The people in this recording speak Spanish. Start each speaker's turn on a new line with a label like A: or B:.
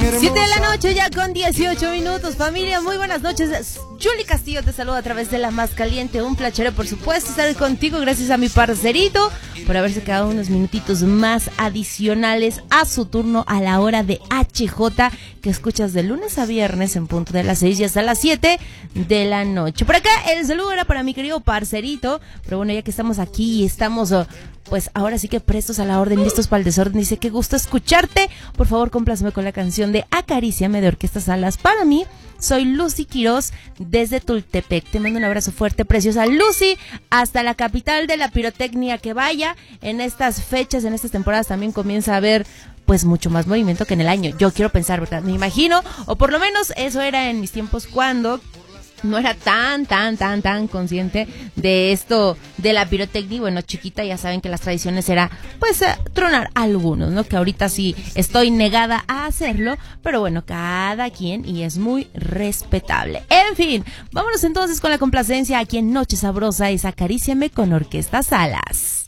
A: 7 de la noche ya con 18 minutos, familia, muy buenas noches. Julie Castillo te saluda a través de la más caliente. Un placer, por supuesto, estar contigo. Gracias a mi parcerito por haberse quedado unos minutitos más adicionales a su turno a la hora de HJ, que escuchas de lunes a viernes en punto de las 6 y hasta las 7 de la noche. Por acá el saludo era para mi querido parcerito, pero bueno, ya que estamos aquí y estamos pues ahora sí que prestos a la orden, listos para el desorden. Dice, qué gusto escucharte. Por favor, compláceme con la canción de Acaríciame de Orquesta Salas. Para mí, soy Lucy Quiroz desde Tultepec. Te mando un abrazo fuerte, preciosa Lucy, hasta la capital de la pirotecnia. Que vaya, en estas fechas, en estas temporadas también comienza a haber pues mucho más movimiento que en el año. Yo quiero pensar, ¿verdad? Me imagino, o por lo menos eso era en mis tiempos cuando no era tan consciente de esto de la pirotecnia. Bueno, chiquita, ya saben que las tradiciones era pues tronar algunos, ¿no? Que ahorita sí estoy negada a hacerlo, pero bueno, cada quien, y es muy respetable. En fin, vámonos entonces con la complacencia aquí en Noche Sabrosa. Es Acaríciame con Orquesta Salas.